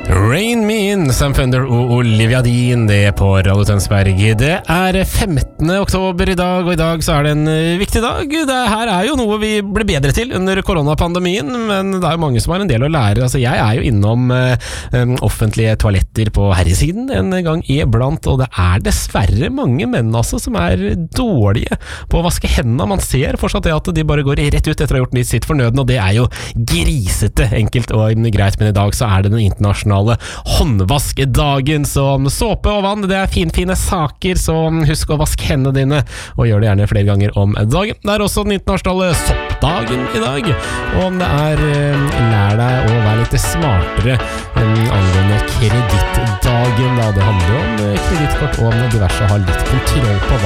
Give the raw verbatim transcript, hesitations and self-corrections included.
Rain Me In, Sam Fender og Olivia Dean, det er på Radio Tønsberg. Det er femtende oktober i dag, og i dag så er det en viktig dag. Det her er jo noe vi ble bedre til under koronapandemien, men det er jo mange som har en del å lære. Altså, jeg er jo innom um, offentlige toaletter på herresiden en gang iblant, og det er dessverre mange menn altså, som er dårlige på å vaske hendene. Man ser fortsatt det at de bare går rett ut etter å ha gjort sitt fornødne, og det er jo grisete enkelt og greit, men i dag så er det den internasjonale håndvaskedagen, som såpe og vann, det er finfine saker, så husk å vaske hendene dine, og gjør det gjerne flere ganger om dagen. Det er også den internasjonale soppdagen i dag, og om det er lær deg å være litt smartere angående kredittdagen, da det handler om kredittkort og om diverse har litt kontroll på hva